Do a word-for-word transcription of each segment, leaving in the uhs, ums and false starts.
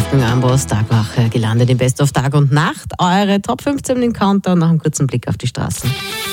Richtung Amboss, Tagwache, gelandet im Best of Tag und Nacht. Eure Top fünfzehn im Countdown nach einem kurzen Blick auf die Straßen.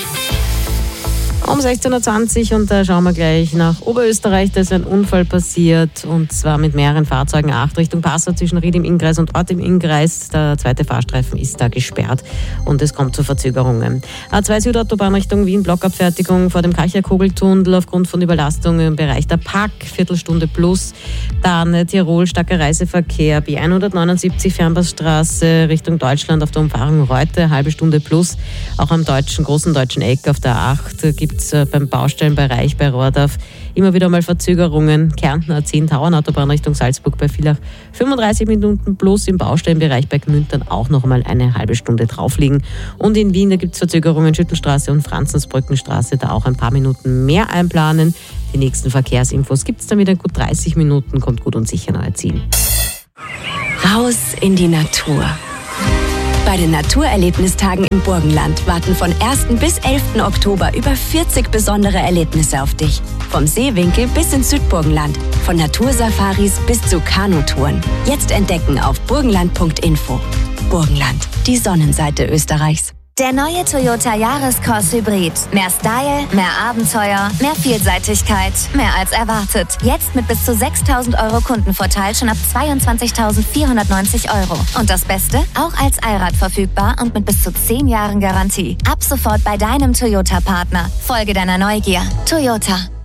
Um sechzehn Uhr zwanzig und da schauen wir gleich nach Oberösterreich. Da ist ein Unfall passiert und zwar mit mehreren Fahrzeugen. acht Richtung Passau zwischen Ried im Innkreis und Ort im Innkreis. Der zweite Fahrstreifen ist da gesperrt und es kommt zu Verzögerungen. A zwei Südautobahn Richtung Wien, Blockabfertigung vor dem Kalcher-Kugeltunnel aufgrund von Überlastung im Bereich der Pack, Viertelstunde plus. Dann Tirol, starker Reiseverkehr, B hundertneunundsiebzig Fernbahnstraße Richtung Deutschland auf der Umfahrung Reute, halbe Stunde plus. Auch am deutschen, großen deutschen Eck auf der acht gibt es beim Baustellenbereich bei Rohrdorf immer wieder mal Verzögerungen. Kärnten A zehn Tauernautobahn Richtung Salzburg bei Villach fünfunddreißig Minuten plus, im Baustellenbereich bei Gmünd dann auch noch mal eine halbe Stunde draufliegen. Und in Wien, da gibt es Verzögerungen, Schüttelstraße und Franzensbrückenstraße, da auch ein paar Minuten mehr einplanen. Die nächsten Verkehrsinfos gibt es dann wieder in gut dreißig Minuten, kommt gut und sicher an euer Ziel. Raus in die Natur. Bei den Naturerlebnistagen im Burgenland warten von ersten bis elften Oktober über vierzig besondere Erlebnisse auf dich. Vom Seewinkel bis ins Südburgenland, von Natursafaris bis zu Kanutouren. Jetzt entdecken auf burgenland punkt info. Burgenland, die Sonnenseite Österreichs. Der neue Toyota Yaris-Cross Hybrid. Mehr Style, mehr Abenteuer, mehr Vielseitigkeit, mehr als erwartet. Jetzt mit bis zu sechstausend Euro Kundenvorteil schon ab zweiundzwanzigtausendvierhundertneunzig Euro. Und das Beste? Auch als Allrad verfügbar und mit bis zu zehn Jahren Garantie. Ab sofort bei deinem Toyota-Partner. Folge deiner Neugier. Toyota.